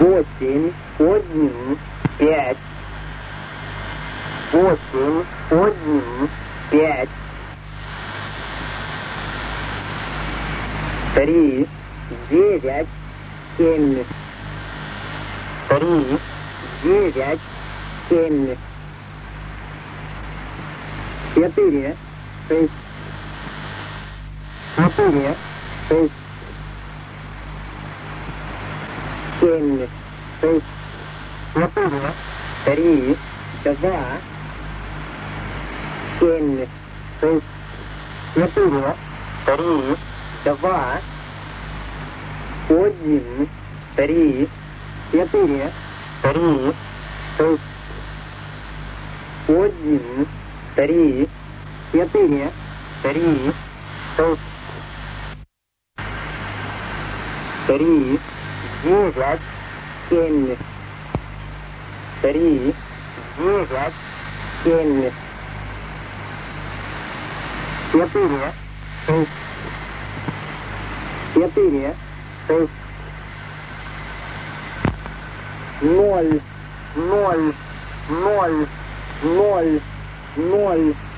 8, 1, 5. 8, 1, 5. 3, 9, 7. 3, 9, 7. 4, 6. 4, 6. 7, 6. 4, 3, 2. 7, 6. 4, 3, 2. 1, 3, 4, 3, 6. 1, 3, 4, 3, 6. 3, 9, 7. 3, 9, 7. 4, 6. 4, 6. 0, 0, 0, 0, 0.